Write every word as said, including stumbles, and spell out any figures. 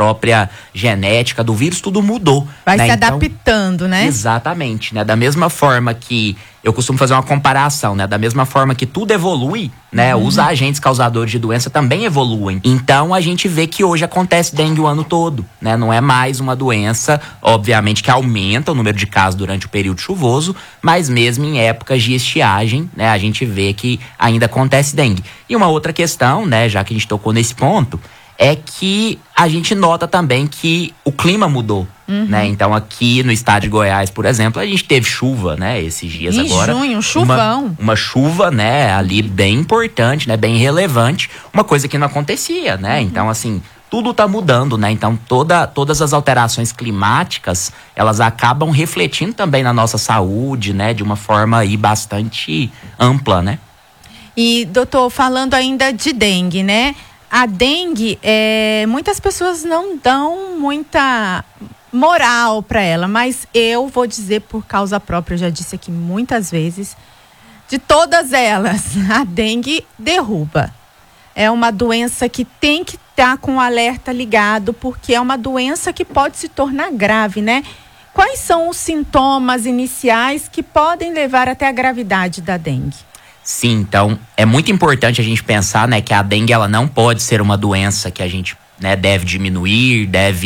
própria genética do vírus, tudo mudou. Vai né? se Então, adaptando, né? Exatamente, né? Da mesma forma que eu costumo fazer uma comparação, né? Da mesma forma que tudo evolui, né? Uhum. Os agentes causadores de doença também evoluem. Então a gente vê que hoje acontece dengue o ano todo, né? Não é mais uma doença, obviamente, que aumenta o número de casos durante o período chuvoso, mas mesmo em épocas de estiagem, né? A gente vê que ainda acontece dengue. E uma outra questão, né? Já que a gente tocou nesse ponto, é que a gente nota também que o clima mudou, uhum. né? Então aqui no estado de Goiás, por exemplo, a gente teve chuva, né? Esses dias em agora. Em junho, um chuvão. Uma, uma chuva, né? Ali bem importante, né? Bem relevante. Uma coisa que não acontecia, né? Uhum. Então assim, tudo tá mudando, né? Então toda, todas as alterações climáticas, elas acabam refletindo também na nossa saúde, né? De uma forma aí bastante ampla, né? E doutor, falando ainda de dengue, né? A dengue, é, muitas pessoas não dão muita moral para ela, mas eu vou dizer por causa própria, eu já disse aqui muitas vezes, de todas elas, a dengue derruba. É uma doença que tem que estar com o alerta ligado, porque é uma doença que pode se tornar grave, né? Quais são os sintomas iniciais que podem levar até a gravidade da dengue? Sim, então é muito importante a gente pensar, né, que a dengue ela não pode ser uma doença que a gente, né, deve diminuir, deve